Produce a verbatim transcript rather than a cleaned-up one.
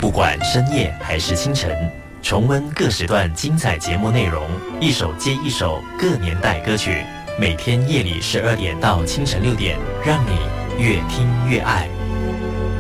不管深夜还是清晨，重温各时段精彩节目内容，一首接一首各年代歌曲，每天夜里十二点到清晨六点，让你越听越爱。